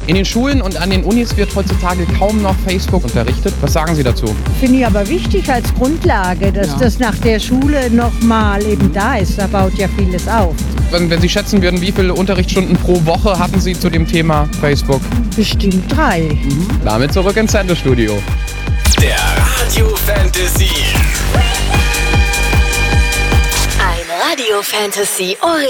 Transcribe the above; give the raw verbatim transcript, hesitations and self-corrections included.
In den Schulen und an den Unis wird heutzutage kaum noch Facebook unterrichtet. Was sagen Sie dazu? Finde ich aber wichtig als Grundlage, dass Ja. das nach der Schule nochmal eben da ist. Da baut ja vieles auf. Wenn, wenn Sie schätzen würden, wie viele Unterrichtsstunden pro Woche hatten Sie zu dem Thema Facebook? Bestimmt drei. Mhm. Damit zurück ins Sendestudio. Der Radio Fantasy. Ein Radio Fantasy